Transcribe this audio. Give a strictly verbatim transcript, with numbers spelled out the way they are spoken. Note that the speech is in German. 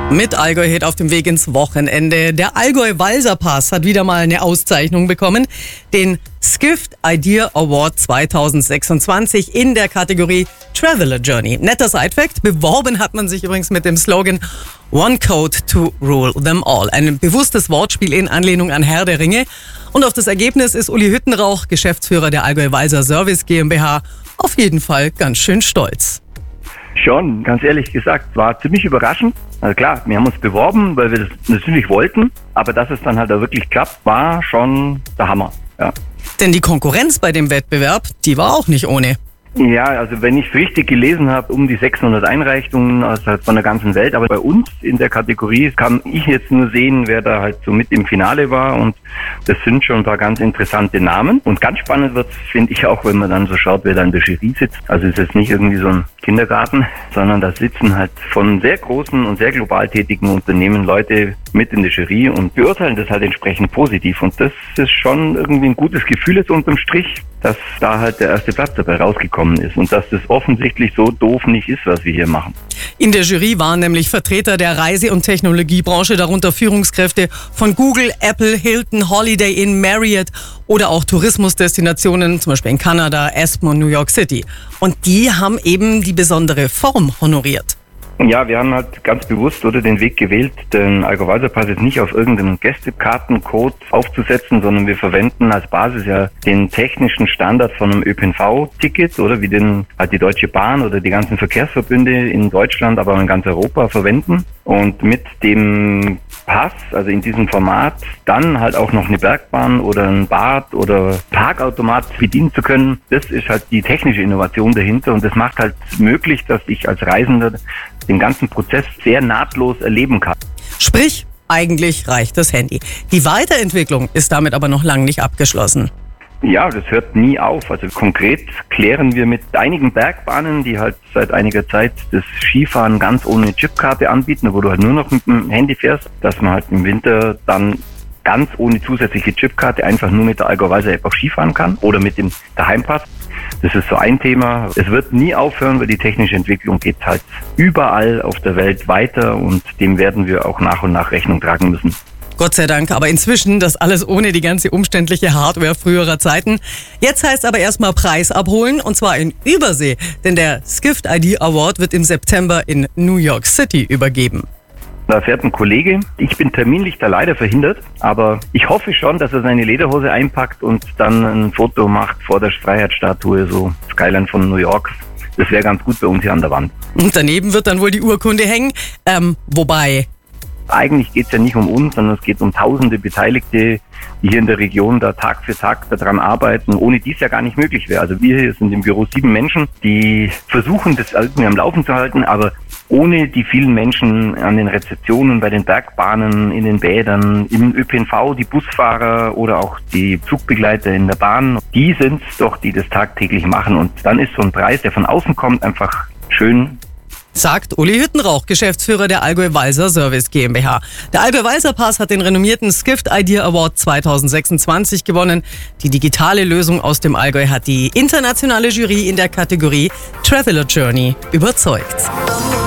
Mit Allgäu-Hit auf dem Weg ins Wochenende. Der Allgäu-Walser-Pass hat wieder mal eine Auszeichnung bekommen. Den Skift Idea Award zweitausendsechsundzwanzig in der Kategorie Traveler Journey. Netter Sidefact. Beworben hat man sich übrigens mit dem Slogan One Code to Rule Them All. Ein bewusstes Wortspiel in Anlehnung an Herr der Ringe. Und auf das Ergebnis ist Uli Hüttenrauch, Geschäftsführer der Allgäu-Walser Service GmbH, auf jeden Fall ganz schön stolz. Schon, ganz ehrlich gesagt, war ziemlich überraschend. Also klar, wir haben uns beworben, weil wir das natürlich wollten, aber dass es dann halt auch wirklich klappt, war schon der Hammer. Ja. Denn die Konkurrenz bei dem Wettbewerb, die war auch nicht ohne. Ja, also wenn ich es richtig gelesen habe, um die sechshundert Einreichungen also von der ganzen Welt. Aber bei uns in der Kategorie kann ich jetzt nur sehen, wer da halt so mit im Finale war. Und das sind schon ein paar ganz interessante Namen. Und ganz spannend wird es, finde ich auch, wenn man dann so schaut, wer da in der Jury sitzt. Also es ist jetzt nicht irgendwie so ein Kindergarten, sondern da sitzen halt von sehr großen und sehr global tätigen Unternehmen Leute mit in der Jury und beurteilen das halt entsprechend positiv. Und das ist schon irgendwie ein gutes Gefühl jetzt unterm Strich, dass da halt der erste Platz dabei rausgekommen ist und dass das offensichtlich so doof nicht ist, was wir hier machen. In der Jury waren nämlich Vertreter der Reise- und Technologiebranche, darunter Führungskräfte von Google, Apple, Hilton, Holiday Inn, Marriott oder auch Tourismusdestinationen, zum Beispiel in Kanada, Aspen und New York City. Und die haben eben die besondere Form honoriert. Ja, wir haben halt ganz bewusst oder den Weg gewählt, den Allgäu-Walser-Pass jetzt nicht auf irgendeinen Gästekartencode aufzusetzen, sondern wir verwenden als Basis ja den technischen Standard von einem Ö P N V-Ticket oder wie den halt die Deutsche Bahn oder die ganzen Verkehrsverbünde in Deutschland, aber auch in ganz Europa verwenden. Und mit dem Pass, also in diesem Format, dann halt auch noch eine Bergbahn oder ein Bad oder Parkautomat bedienen zu können, das ist halt die technische Innovation dahinter und das macht halt möglich, dass ich als Reisender den ganzen Prozess sehr nahtlos erleben kann. Sprich, eigentlich reicht das Handy. Die Weiterentwicklung ist damit aber noch lange nicht abgeschlossen. Ja, das hört nie auf. Also konkret klären wir mit einigen Bergbahnen, die halt seit einiger Zeit das Skifahren ganz ohne Chipkarte anbieten, wo du halt nur noch mit dem Handy fährst, dass man halt im Winter dann ganz ohne zusätzliche Chipkarte einfach nur mit der Allgäu-Walser-App auch Skifahren kann oder mit dem Daheimpass. Das ist so ein Thema. Es wird nie aufhören, weil die technische Entwicklung geht halt überall auf der Welt weiter und dem werden wir auch nach und nach Rechnung tragen müssen. Gott sei Dank, aber inzwischen das alles ohne die ganze umständliche Hardware früherer Zeiten. Jetzt heißt aber erstmal Preis abholen und zwar in Übersee, denn der Skift I D Award wird im September in New York City übergeben. Da fährt ein Kollege. Ich bin terminlich da leider verhindert, aber ich hoffe schon, dass er seine Lederhose einpackt und dann ein Foto macht vor der Freiheitsstatue, so Skyline von New York. Das wäre ganz gut bei uns hier an der Wand. Und daneben wird dann wohl die Urkunde hängen, ähm, wobei... Eigentlich geht es ja nicht um uns, sondern es geht um tausende Beteiligte, die hier in der Region da Tag für Tag daran arbeiten, ohne die es ja gar nicht möglich wäre. Also wir hier sind im Büro sieben Menschen, die versuchen, das irgendwie am Laufen zu halten, aber ohne die vielen Menschen an den Rezeptionen, bei den Bergbahnen, in den Bädern, im Ö P N V, die Busfahrer oder auch die Zugbegleiter in der Bahn, die sind es doch, die das tagtäglich machen. Und dann ist so ein Preis, der von außen kommt, einfach schön. Sagt Uli Hüttenrauch, Geschäftsführer der Allgäu-Walser Service GmbH. Der Allgäu-Walser-Pass hat den renommierten Skift Idea Award zweitausendsechsundzwanzig gewonnen. Die digitale Lösung aus dem Allgäu hat die internationale Jury in der Kategorie Traveler Journey überzeugt.